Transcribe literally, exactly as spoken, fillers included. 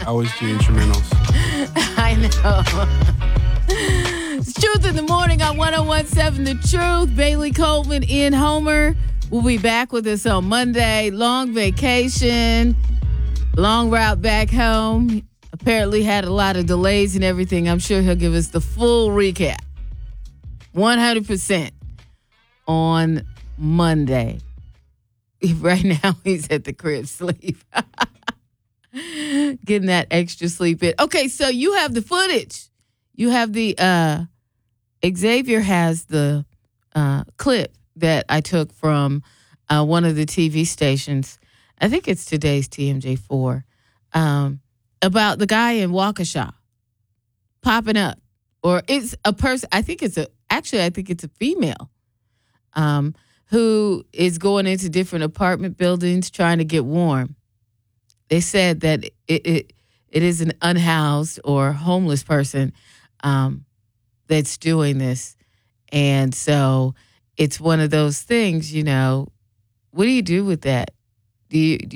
always do instrumentals. I know. It's Truth in the Morning on one oh one point seven The Truth. Bailey Coleman in Homer will be back with us on Monday. Long vacation, long route back home. Apparently had a lot of delays and everything. I'm sure he'll give us the full recap. one hundred percent on Monday. Right now, he's at the crib sleep. Getting that extra sleep in. Okay, so you have the footage. You have the, uh, Xavier has the uh, clip that I took from uh, one of the T V stations. I think it's today's T M J four. Um, about the guy in Waukesha popping up. Or it's a person, I think it's a, actually, I think it's a female. Um, who is going into different apartment buildings trying to get warm. They said that it it, it is an unhoused or homeless person um, that's doing this. And so it's one of those things, you know, what do you do with that? Do you, do